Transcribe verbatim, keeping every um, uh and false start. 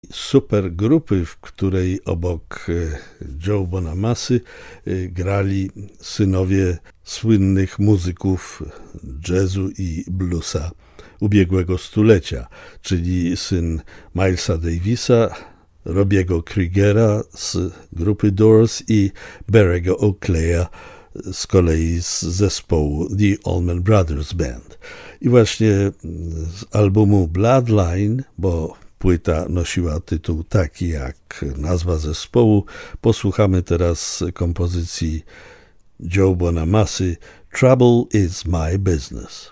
supergrupy, w której obok Joe Bonamassy grali synowie słynnych muzyków jazzu i bluesa ubiegłego stulecia, czyli syn Milesa Davisa, Robiego Krugera z grupy Doors i Barry'ego Oakleya z kolei z zespołu The Allman Brothers Band. I właśnie z albumu Bloodline, bo płyta nosiła tytuł taki jak nazwa zespołu, posłuchamy teraz kompozycji Joe Bonamassy Trouble is My Business.